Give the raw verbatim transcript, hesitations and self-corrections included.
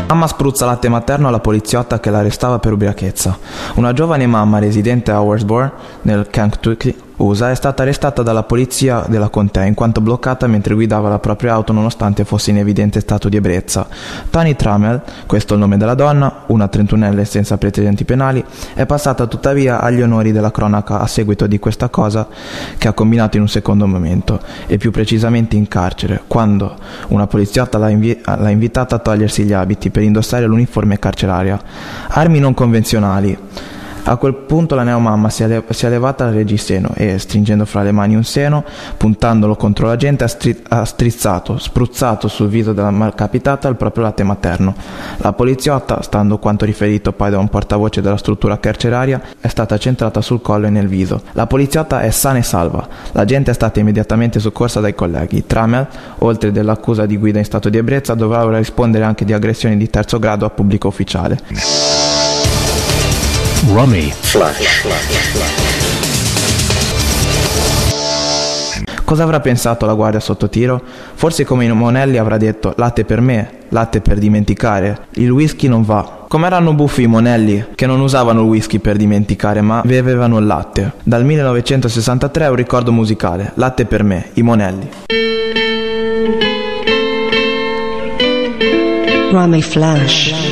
Mamma spruzza latte materno alla poliziotta che l'arrestava per ubriachezza. Una giovane mamma residente a Horsburgh, nel Kentucky, U S A, è stata arrestata dalla polizia della contea in quanto bloccata mentre guidava la propria auto nonostante fosse in evidente stato di ebbrezza. Toni Trammell, questo è il nome della donna, una trentunenne senza precedenti penali, è passata tuttavia agli onori della cronaca a seguito di questa cosa che ha combinato in un secondo momento, e più precisamente in carcere, quando una poliziotta l'ha, invi- l'ha invitata a togliersi gli abiti per indossare l'uniforme carceraria. Armi non convenzionali. A quel punto la neomamma si è, le- si è levata dal reggiseno e, stringendo fra le mani un seno, puntandolo contro la gente, ha, stri- ha strizzato, spruzzato sul viso della malcapitata il proprio latte materno. La poliziotta, stando quanto riferito poi da un portavoce della struttura carceraria, è stata centrata sul collo e nel viso. La poliziotta è sana e salva. La gente è stata immediatamente soccorsa dai colleghi. Trammell, oltre dell'accusa di guida in stato di ebbrezza, dovrà ora rispondere anche di aggressioni di terzo grado a pubblico ufficiale. Rummy Flash. Cosa avrà pensato la guardia sotto tiro? Forse come Monelli avrà detto: latte per me, latte per dimenticare, il whisky non va. Com'erano buffi i Monelli, che non usavano il whisky per dimenticare ma bevevano il latte. Dal millenovecentosessantatré un ricordo musicale, latte per me, i Monelli. Rummy Flash.